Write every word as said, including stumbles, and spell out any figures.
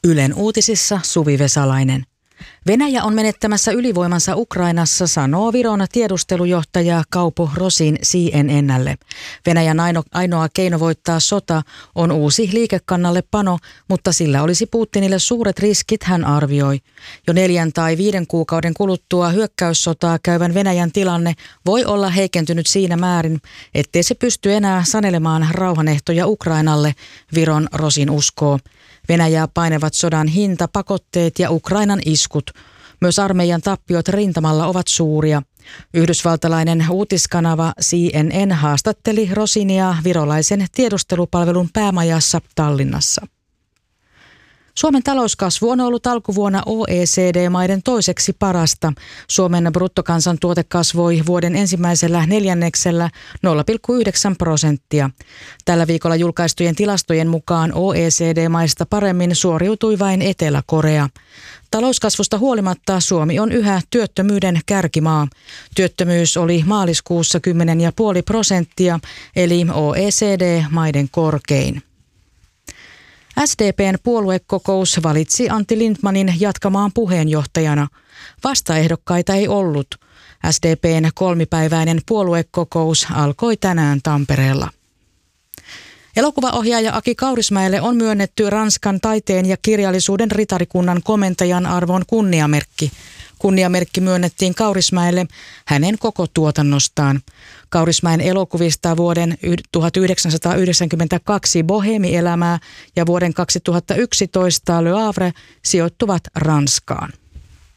Ylen uutisissa Suvi Vesalainen. Venäjä on menettämässä ylivoimansa Ukrainassa, sanoo Viron tiedustelujohtaja Kaupo Rosin C N N:lle. Venäjän ainoa keino voittaa sota on uusi liikekannallepano, mutta sillä olisi Putinille suuret riskit, hän arvioi. Jo neljän tai viiden kuukauden kuluttua hyökkäyssotaa käyvän Venäjän tilanne voi olla heikentynyt siinä määrin, ettei se pysty enää sanelemaan rauhanehtoja Ukrainalle, Viron Rosin uskoo. Venäjää painevat sodan hinta, pakotteet ja Ukrainan iskut. Myös armeijan tappiot rintamalla ovat suuria. Yhdysvaltalainen uutiskanava C N N haastatteli Rosinia virolaisen tiedustelupalvelun päämajassa Tallinnassa. Suomen talouskasvu on ollut alkuvuonna O E C D-maiden toiseksi parasta. Suomen bruttokansantuote kasvoi vuoden ensimmäisellä neljänneksellä nolla pilkku yhdeksän prosenttia. Tällä viikolla julkaistujen tilastojen mukaan O E C D-maista paremmin suoriutui vain Etelä-Korea. Talouskasvusta huolimatta Suomi on yhä työttömyyden kärkimaa. Työttömyys oli maaliskuussa kymmenen pilkku viisi prosenttia, eli O E C D-maiden korkein. S D P:n puoluekokous valitsi Antti Lindtmanin jatkamaan puheenjohtajana. Vastaehdokkaita ei ollut. S D P:n kolmipäiväinen puoluekokous alkoi tänään Tampereella. Elokuvaohjaaja Aki Kaurismäelle on myönnetty Ranskan taiteen ja kirjallisuuden ritarikunnan komentajan arvon kunniamerkki. Kunniamerkki myönnettiin Kaurismäelle hänen koko tuotannostaan. Kaurismäen elokuvista vuoden tuhatyhdeksänsataayhdeksänkymmentäkaksi Bohemi-elämää ja vuoden kaksituhattayksitoista Le Havre sijoittuvat Ranskaan.